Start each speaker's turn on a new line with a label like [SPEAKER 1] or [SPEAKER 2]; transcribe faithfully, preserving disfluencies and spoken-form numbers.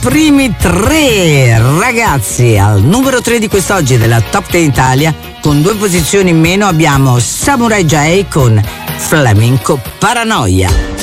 [SPEAKER 1] primi tre ragazzi. Al numero tre di quest'oggi della Top dieci Italia, con due posizioni in meno, abbiamo Samurai J con Flamenco Paranoia.